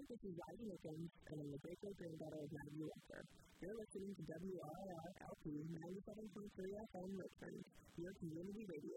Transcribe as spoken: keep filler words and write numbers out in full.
This is Rising Oakland, and I'm the great great-granddaughter of Maggie Walker. You're listening to W R I R L P ninety-seven point three F M Richmond, your community radio